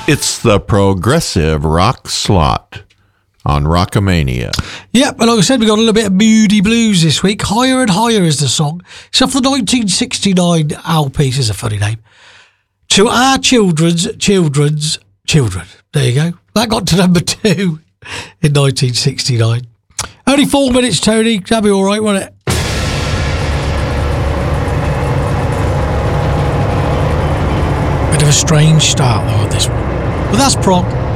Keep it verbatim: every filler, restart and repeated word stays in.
It's the Progressive Rock Slot on Rockamania. Yep, and like I said, we got a little bit of moody blues this week. Higher and Higher is the song. It's off the nineteen sixty-nine L P. This is a funny name. To Our Children's Children's Children. There you go. That got to number two in nineteen sixty-nine. Only four minutes, Tony. That'll be all right, won't it? Bit of a strange start, though, on this one. But that's prog.